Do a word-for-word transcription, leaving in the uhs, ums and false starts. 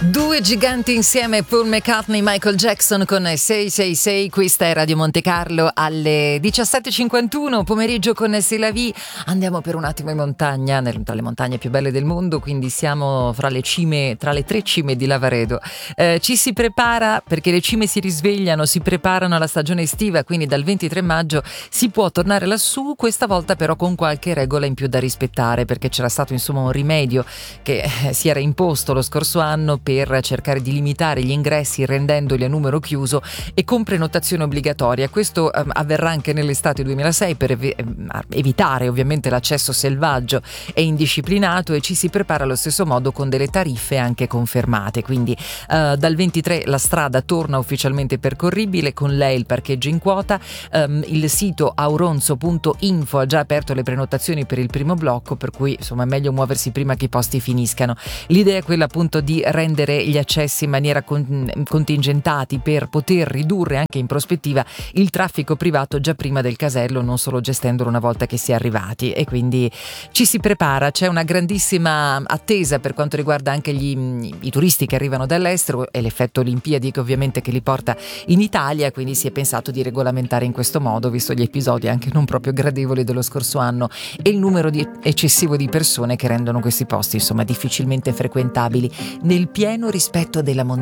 Due giganti insieme, Paul McCartney, Michael Jackson con sei sei sei. Questa è Radio Monte Carlo alle diciassette e cinquantuno, pomeriggio con C'est la vie. Andiamo per un attimo in montagna, nel, tra le montagne più belle del mondo, quindi siamo fra le cime, tra le tre cime di Lavaredo. Eh, ci si prepara perché le cime si risvegliano, si preparano alla stagione estiva, quindi dal ventitré maggio si può tornare lassù, questa volta però con qualche regola in più da rispettare, perché c'era stato insomma un rimedio che eh, si era imposto lo scorso anno per cercare di limitare gli ingressi rendendoli a numero chiuso e con prenotazione obbligatoria. Questo um, avverrà anche nell'estate duemilasei per ev- evitare ovviamente l'accesso selvaggio e indisciplinato, e ci si prepara allo stesso modo con delle tariffe anche confermate. Quindi uh, dal ventitré la strada torna ufficialmente percorribile, con lei il parcheggio in quota. Um, il sito auronzo punto info ha già aperto le prenotazioni per il primo blocco, per cui insomma è meglio muoversi prima che i posti finiscano. L'idea è quella appunto di rendere gli accessi in maniera con- contingentati per poter ridurre anche in prospettiva il traffico privato già prima del casello, non solo gestendolo una volta che si è arrivati. E quindi ci si prepara, c'è una grandissima attesa per quanto riguarda anche gli, i turisti che arrivano dall'estero e l'effetto Olimpiadi che ovviamente che li porta in Italia, quindi si è pensato di regolamentare in questo modo, visto gli episodi anche non proprio gradevoli dello scorso anno e il numero di, eccessivo di persone che rendono questi posti insomma difficilmente frequentabili nel pieno rispetto della montagna.